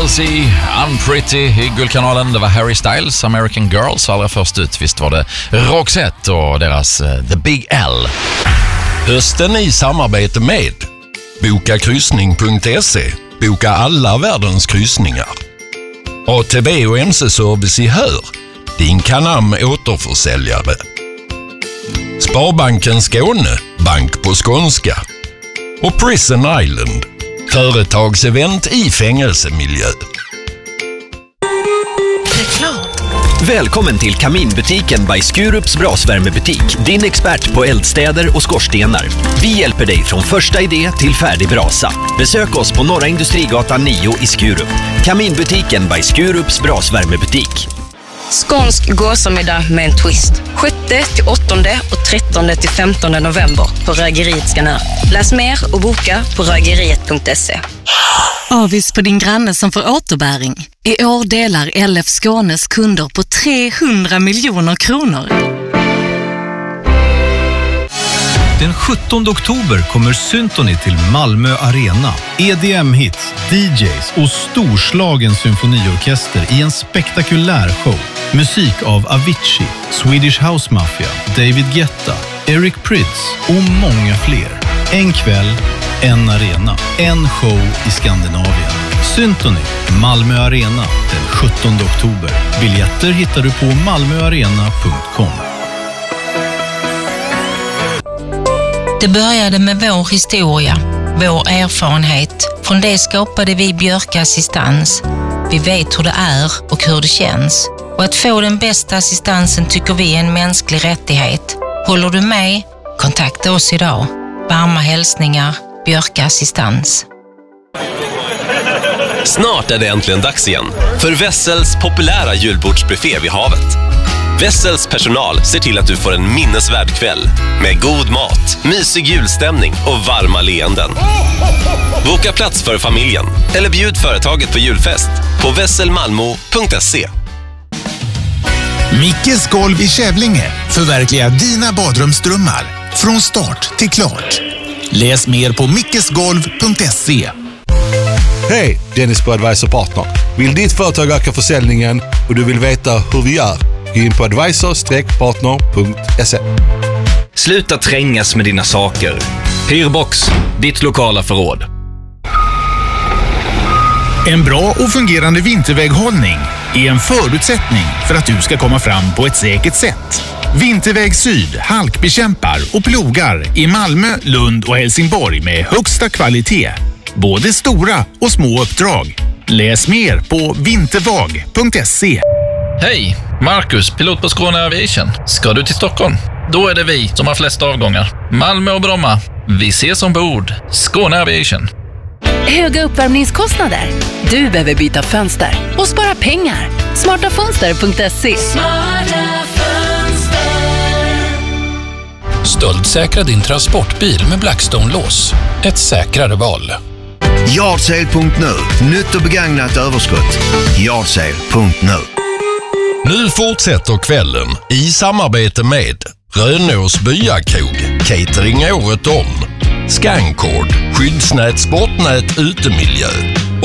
Halsey, Unpretty i Guldkanalen. Det var Harry Styles, American Girls. Allra först ut, visst var det Roxette och deras The Big L. Hösten i samarbete med bokakryssning.se. Boka alla världens kryssningar. ATV och MC-service i Hör. Din Canam återförsäljare. Sparbanken Skåne, bank på skånska. Och Prison Island, företagsevent i fängelsemiljö. Välkommen till Kaminbutiken by Skurups brasvärmebutik. Din expert på eldstäder och skorstenar. Vi hjälper dig från första idé till färdig brasa. Besök oss på Norra Industrigatan 9 i Skurup. Kaminbutiken by Skurups brasvärmebutik. Skånsk gåsomiddag med en twist. 6-8 och 13-15 november på Rögeriet Skanör. Läs mer och boka på rögeriet.se. Avis på din granne som får återbäring. I år delar LF Skånes kunder på 300 miljoner kronor. Den 17 oktober kommer Symphony till Malmö Arena. EDM-hits, DJs och storslagen symfoniorkester i en spektakulär show. Musik av Avicii, Swedish House Mafia, David Guetta, Eric Prydz och många fler. En kväll, en arena, en show i Skandinavien. Symphony, Malmö Arena, den 17 oktober. Biljetter hittar du på malmöarena.com. Det började med vår historia, vår erfarenhet. Från det skapade vi Björka Assistans. Vi vet hur det är och hur det känns. Och att få den bästa assistansen tycker vi är en mänsklig rättighet. Håller du med? Kontakta oss idag. Varma hälsningar, Björka Assistans. Snart är det äntligen dags igen för Wessels populära julbordsbuffé vid havet. Wessels personal ser till att du får en minnesvärd kväll med god mat, mysig julstämning och varma leenden. Boka plats för familjen eller bjud företaget på julfest på wesselmalmo.se. Mickes golv i Kävlinge förverkligar dina badrumsdrömmar från start till klart. Läs mer på mickesgolv.se. Hej, Dennis på Advisor Partner. Vill ditt företag öka försäljningen och du vill veta hur vi gör? Gå in på advisor-partner.se. Sluta trängas med dina saker. Hyrbox, ditt lokala förråd. En bra och fungerande vinterväghållning är en förutsättning för att du ska komma fram på ett säkert sätt. Vinterväg Syd halkbekämpar och plogar i Malmö, Lund och Helsingborg med högsta kvalitet. Både stora och små uppdrag. Läs mer på vintervag.se. Hej, Marcus, pilot på Skåne Aviation. Ska du till Stockholm? Då är det vi som har flest avgångar. Malmö och Bromma. Vi ses ombord. Skåne Aviation. Höga uppvärmningskostnader? Du behöver byta fönster och spara pengar. Smartafönster.se. Stöldsäkra din transportbil med Blackstone-lås. Ett säkrare val. Yardsale.nu. Nytt och begagnat överskott. Yardsale.nu. Nu fortsätter kvällen i samarbete med Rönås Byakrog, catering året om, Scancord, skyddsnät, sportnät, utemiljö,